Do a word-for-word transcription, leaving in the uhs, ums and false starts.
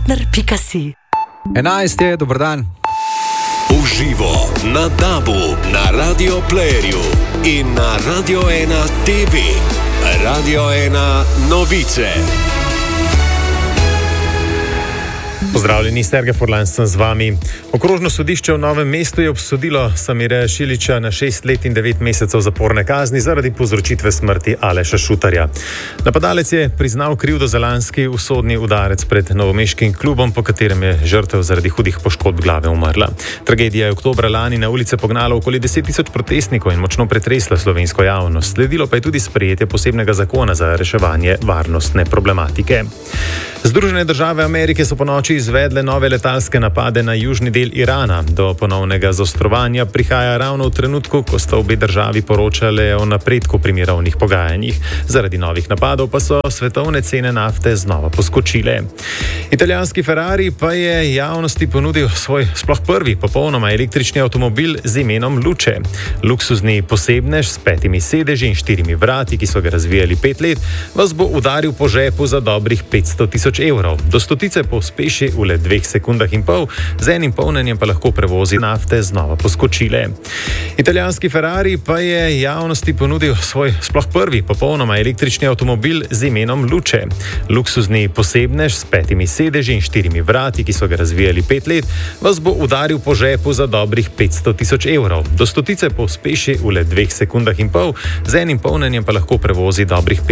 partner pika si. enajst je, dober dan. Uživo na Dabu, na Radio Playerju in na Radio ena T V. Radio ena novice. Pozdravljeni, Sergej Furlan sem z vami. Okrožno sodišče v Novem mestu je obsodilo Samirja Šilića na šest let in devet mesecev zaporne kazni zaradi povzročitve smrti Aleša Šutarja. Napadalec je priznal krivdo za lanski usodni udarec pred novomeškim klubom, po katerem je žrtev zaradi hudih poškodb glave umrla. Tragedija je oktobra lani na ulice pognala okoli deset tisoč protestnikov in močno pretresla slovensko javnost. Sledilo pa je tudi sprejetje posebnega zakona za reševanje varnostne problematike. Združene države Amerike so ponoči izvedle nove letalske napade na južni del Irana. Do ponovnega zaostrovanja prihaja ravno v trenutku, ko sta obe državi poročale o napredku pri mirovnih pogajanjih. Zaradi novih napadov pa so svetovne cene nafte znova poskočile. Italijanski Ferrari pa je javnosti ponudil svoj sploh prvi popolnoma električni avtomobil z imenom Luce. Luksuzni posebnež s petimi sedeži in štirimi vrati, ki so ga razvijali pet let, vas bo udaril po žepu za dobrih petsto tisoč evrov. Do stotice pospeši v le dveh sekundah in pol, z enim polnjenjem pa lahko prevozi nafte znova poskočile. Italijanski Ferrari pa je javnosti ponudil svoj sploh prvi popolnoma električni avtomobil z imenom Luce. Luksuzni posebnež s petimi sedeži in štirimi vrati, ki so ga razvijali pet let, vas bo udaril po žepu za dobrih petsto tisoč evrov. Do stotice pospeši v le dveh sekundah in pol, z enim polnjenjem pa lahko prevozi dobrih